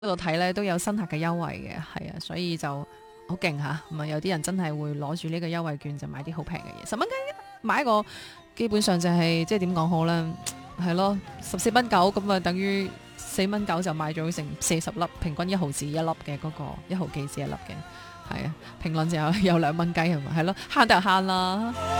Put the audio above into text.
度睇咧都有新客嘅優惠嘅，係啊，所以就好勁吓。咁啊，有啲人真係會攞住呢個優惠券就買啲好平嘅嘢，10蚊雞買一個，基本上就係即係點講好咧，係咯，14.9咁啊，等於4.9就買咗成40粒，平均1毫子一粒嘅嗰個1毫幾子一粒嘅，係啊，評論就有2蚊雞係咪？係咯，慳就慳啦。